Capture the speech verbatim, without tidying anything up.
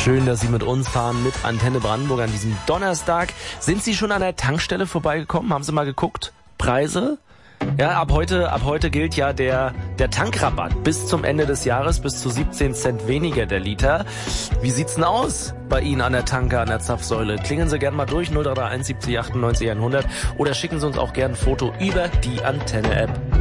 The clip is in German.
Schön, dass Sie mit uns fahren, mit Antenne Brandenburg an diesem Donnerstag. Sind Sie schon an der Tankstelle vorbeigekommen? Haben Sie mal geguckt? Preise? Ja, ab heute, ab heute gilt ja der, der Tankrabatt bis zum Ende des Jahres, bis zu siebzehn Cent weniger der Liter. Wie sieht's denn aus bei Ihnen an der Tanke, an der Zapfsäule? Klingeln Sie gerne mal durch, null drei drei eins siebzig achtundneunzig hundert oder schicken Sie uns auch gerne ein Foto über die Antenne-App.